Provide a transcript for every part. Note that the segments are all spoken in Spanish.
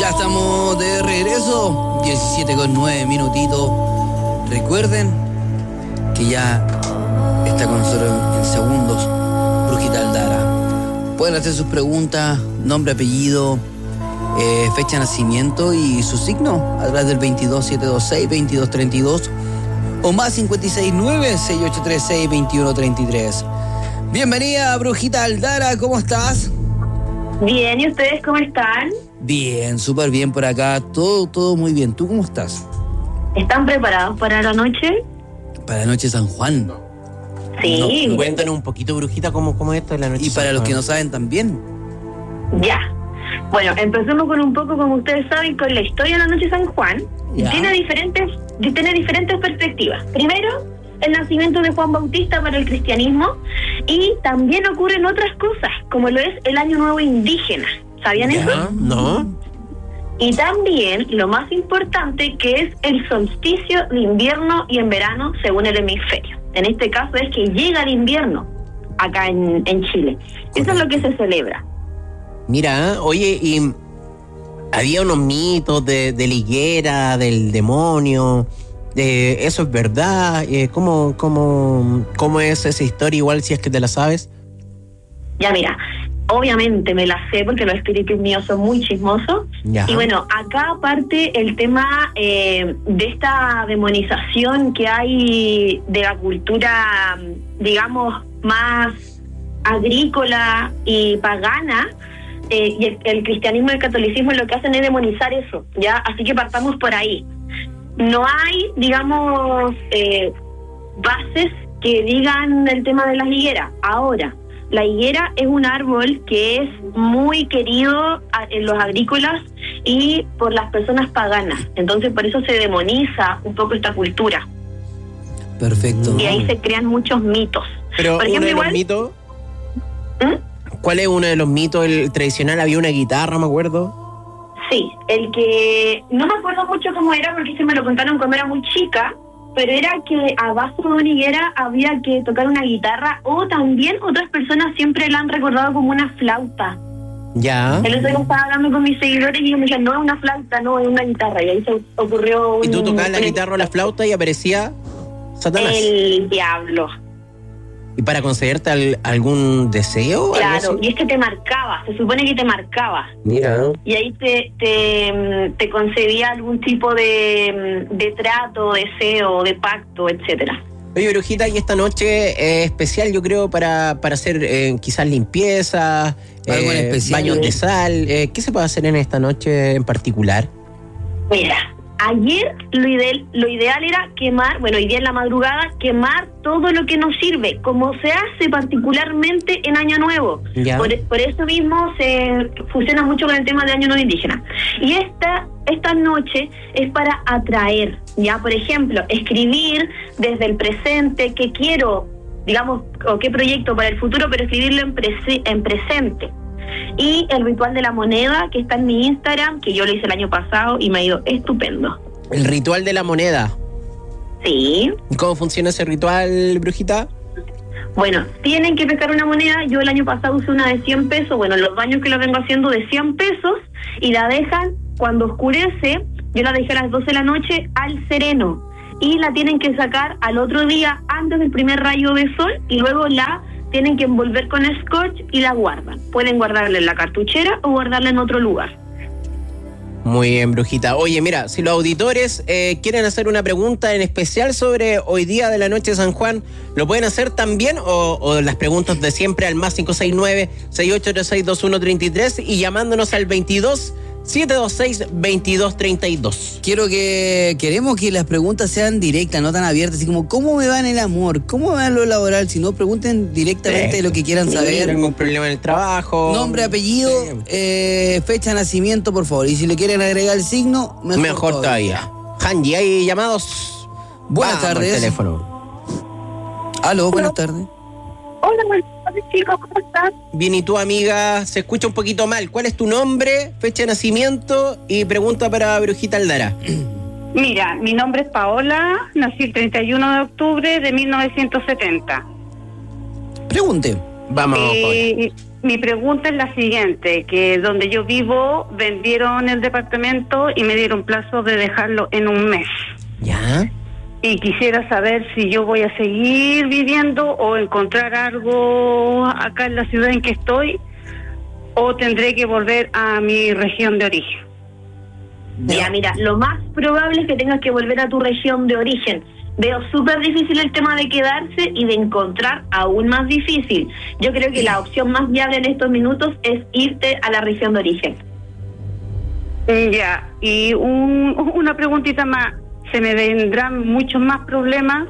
Ya estamos de regreso, 17:09 minutitos. Recuerden que ya está con nosotros en segundos Brujita Aldara. Pueden hacer sus preguntas, nombre, apellido, fecha de nacimiento y su signo a través del 22726-2232 o más 569-6836-2133. Bienvenida, Brujita Aldara, ¿cómo estás? Bien, ¿y ustedes cómo están? Bien, súper bien por acá, todo muy bien. ¿Tú cómo estás? ¿Están preparados para la noche? Para la noche San Juan. Sí. No, cuéntanos un poquito, Brujita, cómo es esto de la noche. Y para los que no saben también. Ya. Bueno, empecemos con un poco, como ustedes saben, con la historia de la noche San Juan. Ya. Tiene diferentes perspectivas. Primero, el nacimiento de Juan Bautista para el cristianismo, y también ocurren otras cosas, como lo es el Año Nuevo indígena. ¿Sabían eso? No. Y también, lo más importante, que es el solsticio de invierno y en verano, según el hemisferio. En este caso es que llega el invierno acá en Chile. Eso es lo que se celebra. Mira, oye, y había unos mitos de la higuera, del demonio. ¿Eso es verdad? ¿Cómo es esa historia? Igual si es que te la sabes. Ya, mira, obviamente me la sé porque los espíritus míos son muy chismosos. Ya. Y bueno, acá aparte el tema de esta demonización que hay de la cultura, digamos, más agrícola y pagana, y el cristianismo y el catolicismo lo que hacen es demonizar eso, ¿ya? Así que partamos por ahí. No hay, digamos, bases que digan el tema de las higueras. Ahora, la higuera es un árbol que es muy querido en los agrícolas y por las personas paganas. Entonces, por eso se demoniza un poco esta cultura. Perfecto. Y ahí se crean muchos mitos. Pero por ejemplo, uno de los mitos... ¿Mm? ¿Cuál es uno de los mitos? El tradicional, había una guitarra, me acuerdo. Sí, el que no me acuerdo mucho cómo era porque se me lo contaron cuando era muy chica, pero era que abajo de una higuera había que tocar una guitarra, o también otras personas siempre la han recordado como una flauta. Ya. El otro día estaba hablando con mis seguidores y ellos me decían, no es una flauta, no, es una guitarra, y ahí se ocurrió ¿Y tú tocabas la guitarra o la flauta y aparecía Satanás? El diablo. ¿Y para concederte algún deseo? Claro, y es que te marcaba, se supone que te marcaba. Mira. Y ahí te concedía algún tipo de trato, deseo, de pacto, etcétera. Oye, Brujita, y esta noche es especial, yo creo, para hacer quizás limpieza, algo en especial, baños de sal. ¿Qué se puede hacer en esta noche en particular? Mira, ayer lo ideal era quemar, bueno, hoy día en la madrugada, quemar todo lo que nos sirve, como se hace particularmente en Año Nuevo. Por eso mismo se fusiona mucho con el tema de Año Nuevo indígena. Y esta noche es para atraer, ya, por ejemplo, escribir desde el presente qué quiero, digamos, o qué proyecto para el futuro, pero escribirlo en presente. Y el ritual de la moneda, que está en mi Instagram, que yo lo hice el año pasado y me ha ido estupendo. ¿El ritual de la moneda? Sí. ¿Cómo funciona ese ritual, Brujita? Bueno, tienen que pescar una moneda. Yo el año pasado usé una de 100 pesos, bueno, los años que lo vengo haciendo de 100 pesos, y la dejan, cuando oscurece, yo la dejé a las 12 de la noche al sereno, y la tienen que sacar al otro día antes del primer rayo de sol, y luego la tienen que envolver con scotch y la guardan. Pueden guardarla en la cartuchera o guardarla en otro lugar. Muy bien, Brujita. Oye, mira, si los auditores quieren hacer una pregunta en especial sobre hoy día de la noche de San Juan, ¿lo pueden hacer también? O las preguntas de siempre al más 569-6836-2133 y llamándonos al 22-726-2232. Queremos que las preguntas sean directas, no tan abiertas, así como ¿cómo me va en el amor? ¿Cómo me va en lo laboral? Si no, pregunten directamente lo que quieran saber. ¿Tengo un problema en el trabajo? Nombre, apellido, fecha de nacimiento, por favor. Y si le quieren agregar el signo, mejor todavía. Hanji, ¿hay llamados? Buenas tardes. Al teléfono. Aló, buenas tardes. Hola, buenas tardes, chicos, ¿cómo están? Bien, ¿y tú, amiga? Se escucha un poquito mal. ¿Cuál es tu nombre, fecha de nacimiento y pregunta para Brujita Aldara? Mira, mi nombre es Paola, nací el 31 de octubre de 1970. Pregunte. Vamos, Paola. mi pregunta es la siguiente, que donde yo vivo vendieron el departamento y me dieron plazo de dejarlo en un mes. ¿Ya? Y quisiera saber si yo voy a seguir viviendo o encontrar algo acá en la ciudad en que estoy, o tendré que volver a mi región de origen. Ya, mira, lo más probable es que tengas que volver a tu región de origen. Veo súper difícil el tema de quedarse y de encontrar aún más difícil. Yo creo que la opción más viable en estos minutos es irte a la región de origen. Ya, y una preguntita más. ¿Se me vendrán muchos más problemas?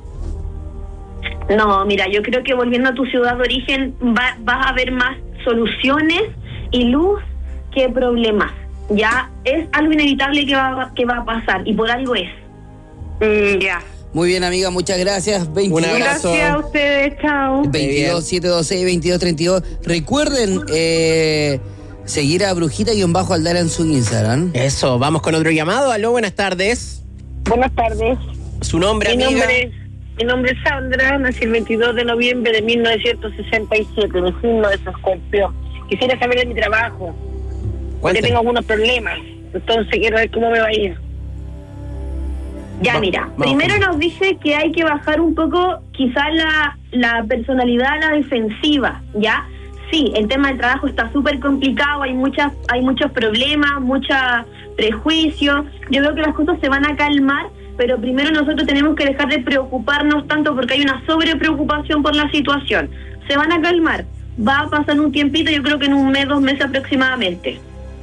No, mira, yo creo que volviendo a tu ciudad de origen vas a ver más soluciones y luz que problemas. Ya es algo inevitable que va a pasar y por algo es. Ya. Muy bien, amiga, muchas gracias. 22, Un abrazo. Gracias a ustedes, chao. 22-726-2232. Recuerden seguir a Brujita-Aldara en su Instagram. Eso, vamos con otro llamado. Aló, buenas tardes. Buenas tardes. ¿Su nombre, amiga? Mi nombre es Sandra, nací el 22 de noviembre de 1967, mi signo es Escorpio. Quisiera saber de mi trabajo, porque Cuénteme. tengo algunos problemas, entonces quiero ver cómo me va a ir. Ya, mira, primero nos dice que hay que bajar un poco quizás la personalidad a la defensiva, ¿ya? Sí, el tema del trabajo está súper complicado, hay muchos problemas, muchos prejuicios. Yo creo que las cosas se van a calmar, pero primero nosotros tenemos que dejar de preocuparnos tanto porque hay una sobrepreocupación por la situación. Se van a calmar, va a pasar un tiempito, yo creo que en un mes, 2 meses aproximadamente.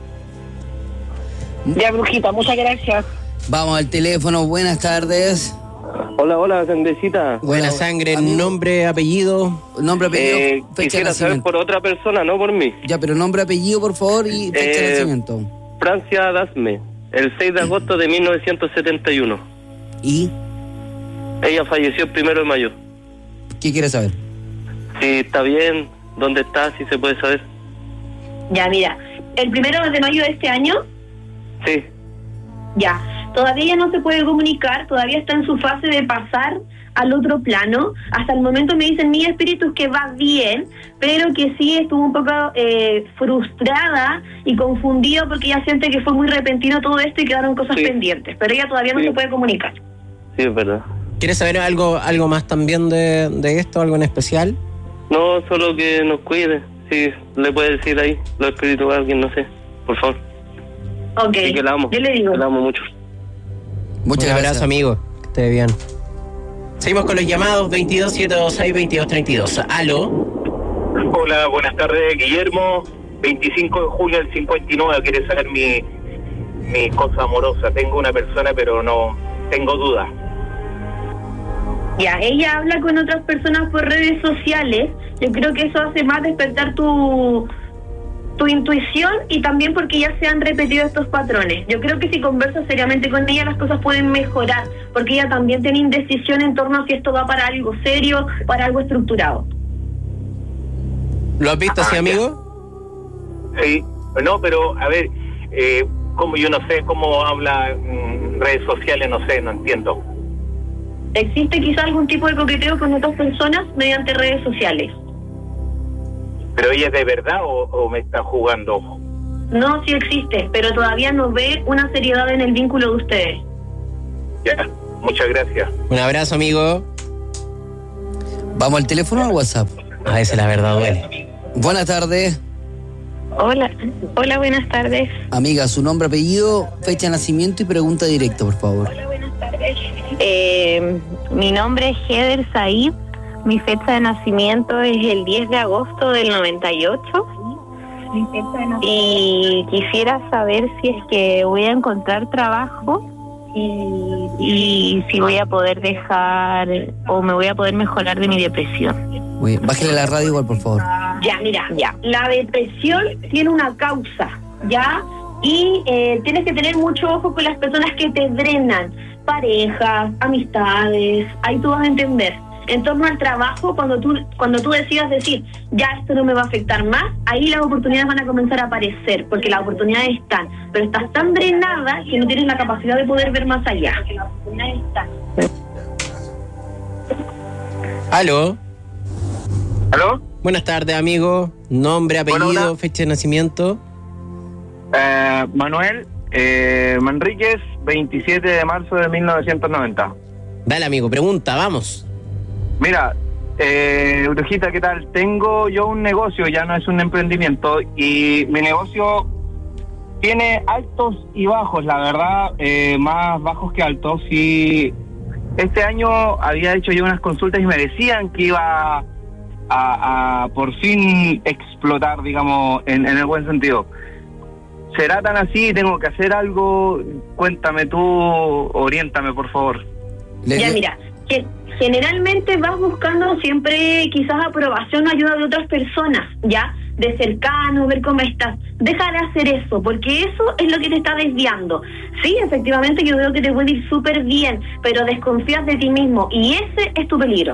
Ya, Brujita, muchas gracias. Vamos al teléfono, buenas tardes. Hola, Sandecita. Buena sangre, amigo. nombre, apellido. Nombre, apellido, fecha de Quisiera saber nacimiento. por otra persona, no por mí. Ya, pero nombre, apellido, por favor, y fecha de nacimiento. Francia Dasme, el 6 de agosto de 1971. ¿Y Ella falleció el 1 de mayo. qué quiere saber? Si está bien, dónde está, si se puede saber. Ya, mira, el 1 de mayo de este año, Sí, ya, todavía no se puede comunicar, todavía está en su fase de pasar al otro plano. Hasta el momento me dicen mis espíritus que va bien, pero que sí estuvo un poco frustrada y confundida porque ella siente que fue muy repentino todo esto y quedaron cosas Sí. pendientes, pero ella todavía no Sí. se puede comunicar. sí, es verdad. ¿Quieres saber algo más también de esto, algo en especial? No, solo que nos cuide. Si le puede decir ahí los espíritus a alguien, no sé, por favor. Ok, Sí, que la amo. yo le digo. Que la amo mucho. Muchas Un gracias. abrazo, amigo. Que esté bien. Seguimos con los llamados 22-726-2232. Aló. Hola, buenas tardes, Guillermo. 25 de julio del 59, ¿quieres saber mi cosa amorosa? Tengo una persona, pero no tengo dudas. Ya, ella habla con otras personas por redes sociales. Yo creo que eso hace más despertar tu intuición y también porque ya se han repetido estos patrones. Yo creo que si conversas seriamente con ella las cosas pueden mejorar, porque ella también tiene indecisión en torno a si esto va para algo serio, para algo estructurado. ¿Lo has visto así, amigo? Sí, no, pero a ver, como yo no sé cómo habla en redes sociales, no sé, no entiendo. ¿Existe quizá algún tipo de coqueteo con otras personas mediante redes sociales? ¿Pero ella es de verdad o me está jugando? No, sí existe, pero todavía no ve una seriedad en el vínculo de ustedes. Ya, muchas gracias. Un abrazo, amigo. ¿Vamos al teléfono o al WhatsApp? A veces la verdad duele. Buenas tardes. Hola, buenas tardes. Amiga, su nombre, apellido, fecha de nacimiento y pregunta directa, por favor. Mi nombre es Heather Said. Mi fecha de nacimiento es el 10 de agosto del 98. Y quisiera saber si es que voy a encontrar trabajo y si voy a poder dejar o me voy a poder mejorar de mi depresión. Muy bien. Bájale la radio igual, por favor. Ya, mira, ya. La depresión tiene una causa, ¿ya? Y tienes que tener mucho ojo con las personas que te drenan. Parejas, amistades, ahí tú vas a entender. En torno al trabajo, cuando tú decidas decir, ya esto no me va a afectar más, ahí las oportunidades van a comenzar a aparecer, porque las oportunidades están, pero estás tan drenada que no tienes la capacidad de poder ver más allá. Aló. ¿Aló? Buenas tardes, amigo. Nombre, apellido, Hola. fecha de nacimiento. Manuel Manríquez, 27 de marzo de 1990. Dale, amigo, pregunta, vamos. Mira, Brujita, ¿qué tal? Tengo yo un negocio, ya no es un emprendimiento, y mi negocio tiene altos y bajos, la verdad, más bajos que altos. Y este año había hecho yo unas consultas y me decían que iba a por fin explotar, digamos, en el buen sentido. ¿Será tan así? ¿Tengo que hacer algo? Cuéntame tú, oriéntame, por favor. Ya, mira, que generalmente vas buscando siempre quizás aprobación o ayuda de otras personas, ¿ya? De cercanos, ver cómo estás. Deja de hacer eso, porque eso es lo que te está desviando. Sí, efectivamente yo veo que te puede ir súper bien, pero desconfías de ti mismo y ese es tu peligro.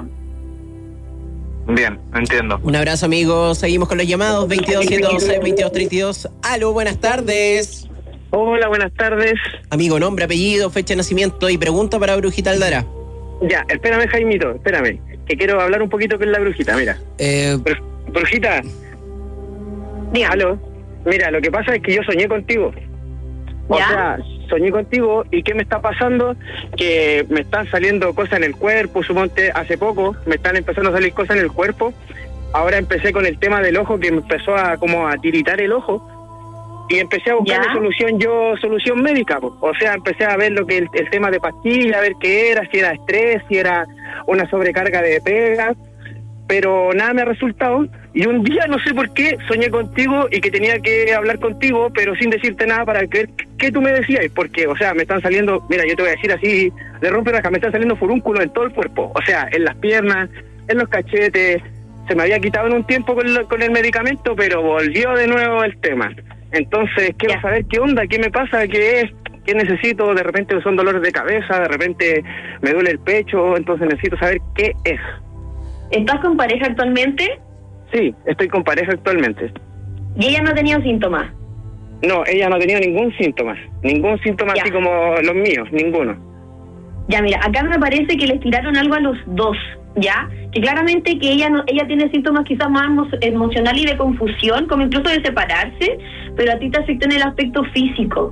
Bien, entiendo. Un abrazo, amigo. Seguimos con los llamados. 22-112-2232. Aló, buenas tardes. Hola, buenas tardes. Amigo, nombre, apellido, fecha de nacimiento y pregunta para Brujita Aldara. Ya, espérame, Jaimito, espérame, que quiero hablar un poquito con la brujita, mira. Brujita. Dígame. Aló. Mira, lo que pasa es que yo soñé contigo. O ¿Ya? sea, soñé contigo y ¿qué me está pasando? Que me están saliendo cosas en el cuerpo, suponte, hace poco me están empezando a salir cosas en el cuerpo. Ahora empecé con el tema del ojo, que me empezó a como a tiritar el ojo. Y empecé a buscar ¿Ya? solución médica, po. O sea, empecé a ver lo que el tema de pastillas, a ver qué era, si era estrés, si era una sobrecarga de pega, pero nada me ha resultado. Y un día, no sé por qué, soñé contigo y que tenía que hablar contigo, pero sin decirte nada para ver qué tú me decías, porque, o sea, me están saliendo, mira, yo te voy a decir así, de romper raja, me están saliendo furúnculos en todo el cuerpo, o sea, en las piernas, en los cachetes. Se me había quitado en un tiempo con el medicamento, pero volvió de nuevo el tema. Entonces quiero Ya. saber qué onda, qué me pasa, qué es, qué necesito. De repente son dolores de cabeza, de repente me duele el pecho, entonces necesito saber qué es. ¿Estás con pareja actualmente? Sí, estoy con pareja actualmente. Y ella no ha tenido síntomas. No, ella no ha tenido ningún síntoma Ya. así como los míos, ninguno. Ya, mira, acá me parece que les tiraron algo a los dos, ¿ya? Que claramente que ella tiene síntomas quizás más emocionales y de confusión, como incluso de separarse, pero a ti te afectó en el aspecto físico,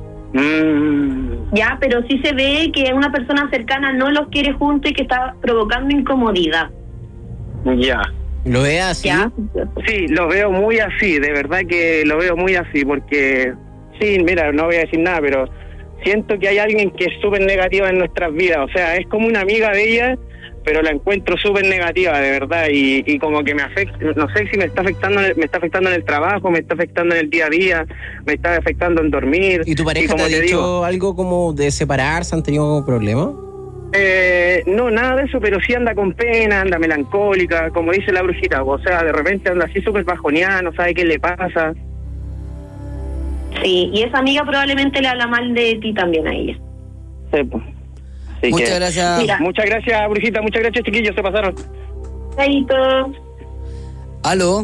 ¿ya? Pero sí se ve que una persona cercana no los quiere juntos y que está provocando incomodidad, Ya. ¿Lo ve así? ¿ya? Sí, lo veo muy así, de verdad que lo veo muy así, porque, sí, mira, no voy a decir nada, pero siento que hay alguien que es súper negativa en nuestras vidas, o sea, es como una amiga de ella, pero la encuentro súper negativa, de verdad, y como que me afecta, no sé si me está afectando en el trabajo, me está afectando en el día a día, me está afectando en dormir. ¿Y tu pareja como te ha dicho algo como de separarse? ¿Han tenido algún problema? No, nada de eso, pero sí anda con pena, anda melancólica, como dice la brujita, o sea, de repente anda así súper bajoneada, no sabe qué le pasa. Sí, y esa amiga probablemente le habla mal de ti también a ella. Sí, pues. Así Muchas que- gracias. Mira. Muchas gracias, brujita, muchas gracias, chiquillos, se pasaron. Chaito. Aló.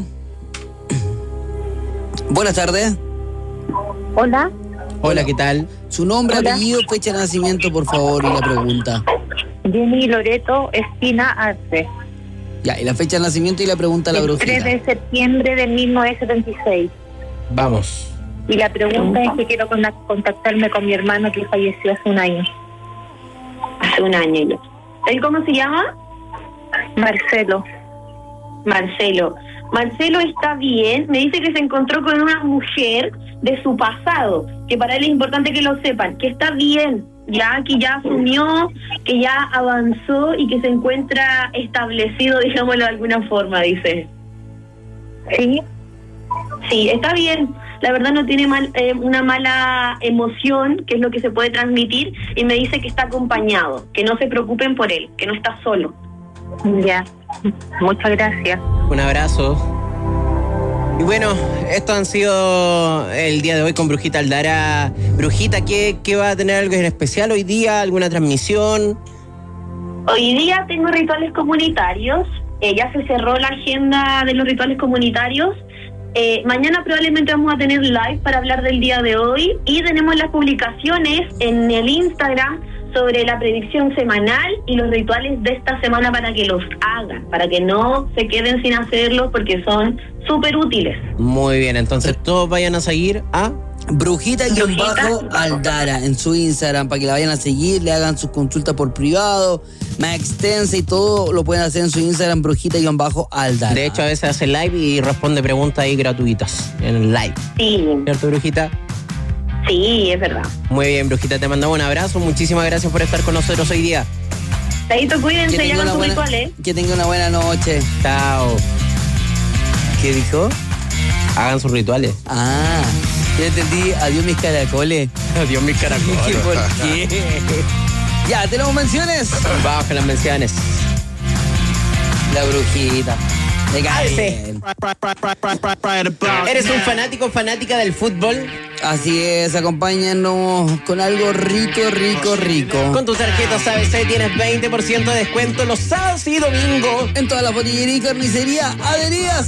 Buenas tardes. Hola, Hola, ¿qué tal? Su nombre, Hola. apellido, fecha de nacimiento, por favor, y la pregunta. Jenny Loreto Espina Arce. Ya, y la fecha de nacimiento y la pregunta a la El brujita. 3 de septiembre de 1976. Vamos. Y la pregunta es que quiero contactarme con mi hermano que falleció hace un año. Hace un año ya. ¿Él cómo se llama? Marcelo. Marcelo. Marcelo está bien, me dice que se encontró con una mujer de su pasado, que para él es importante que lo sepan, que está bien, ya que ya asumió, que ya avanzó y que se encuentra establecido, digámoslo de alguna forma, dice. ¿Sí? Sí, está bien. La verdad no tiene una mala emoción, que es lo que se puede transmitir, y me dice que está acompañado, que no se preocupen por él, que no está solo. Ya. Muchas gracias. Un abrazo. Y bueno, esto han sido el día de hoy con Brujita Aldara. Brujita, ¿qué va a tener algo en especial hoy día? ¿Alguna transmisión? Hoy día tengo rituales comunitarios, ya se cerró la agenda de los rituales comunitarios. Mañana probablemente vamos a tener live para hablar del día de hoy y tenemos las publicaciones en el Instagram sobre la predicción semanal y los rituales de esta semana para que los hagan, para que no se queden sin hacerlos porque son súper útiles. Muy bien, entonces todos vayan a seguir a Brujita-Aldara en su Instagram para que la vayan a seguir, le hagan sus consultas por privado, más extensa y todo lo pueden hacer en su Instagram, Brujita-Aldara. De hecho, a veces hace live y responde preguntas ahí gratuitas en el live. Sí. ¿Cierto, Brujita? Sí, es verdad. Muy bien, Brujita, te mandamos un abrazo. Muchísimas gracias por estar con nosotros hoy día. Taito, cuídense y hagan sus rituales. Que tenga una buena noche. Chao. ¿Qué dijo? Hagan sus rituales. Ah, ya entendí. Adiós mis caracoles. Adiós mis caracoles. ¿Por qué? Ya, ¿tenemos menciones? Vamos con las menciones. La brujita. ¿Eres un fanática del fútbol? Así es, acompáñanos con algo rico. Con tu tarjeta ABC tienes 20% de descuento los sábados y domingos en todas las botillerías y carnicería adheridas